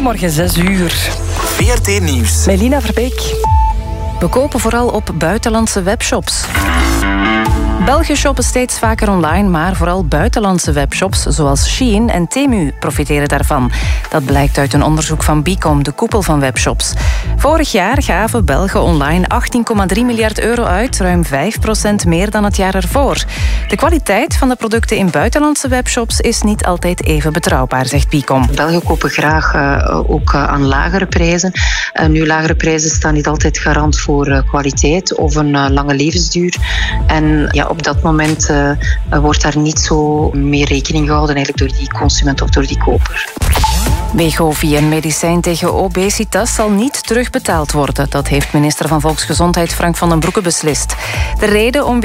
Goedemorgen, 6 uur. VRT Nieuws. Melina Verbeek. We kopen vooral op buitenlandse webshops. Belgen shoppen steeds vaker online, maar vooral buitenlandse webshops zoals Shein en Temu profiteren daarvan. Dat blijkt uit een onderzoek van Bicom, de koepel van webshops. Vorig jaar gaven Belgen online 18,3 miljard euro uit, ruim 5% meer dan het jaar ervoor. De kwaliteit van de producten in buitenlandse webshops is niet altijd even betrouwbaar, zegt Bicom. Belgen kopen graag ook aan lagere prijzen. Nu, lagere prijzen staan niet altijd garant voor kwaliteit of een lange levensduur. En ja, op dat moment wordt daar niet zo mee rekening gehouden eigenlijk door die consument of door die koper. Wegovy, een medicijn tegen obesitas, zal niet terugbetaald worden. Dat heeft minister van Volksgezondheid Frank van den Broeke beslist. De reden om